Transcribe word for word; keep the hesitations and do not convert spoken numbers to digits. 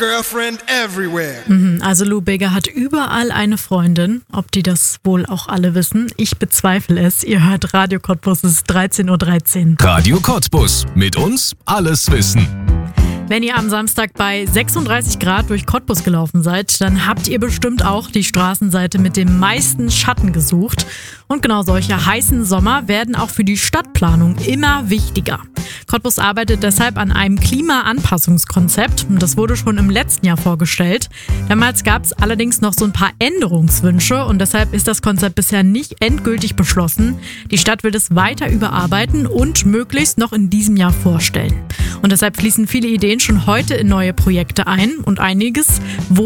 Girlfriend everywhere. Mhm, also Lou Bega hat überall eine Freundin. Ob die das wohl auch alle wissen? Ich bezweifle es. Ihr hört Radio Cottbus, es ist dreizehn Uhr dreizehn. Radio Cottbus. Mit uns alles wissen. Wenn ihr am Samstag bei sechsunddreißig Grad durch Cottbus gelaufen seid, dann habt ihr bestimmt auch die Straßenseite mit dem meisten Schatten gesucht. Und genau solche heißen Sommer werden auch für die Stadtplanung immer wichtiger. Cottbus arbeitet deshalb an einem Klimaanpassungskonzept. Das wurde schon im letzten Jahr vorgestellt. Damals gab es allerdings noch so ein paar Änderungswünsche und deshalb ist das Konzept bisher nicht endgültig beschlossen. Die Stadt will es weiter überarbeiten und möglichst noch in diesem Jahr vorstellen. Und deshalb fließen viele Ideen schon heute in neue Projekte ein und einiges, wo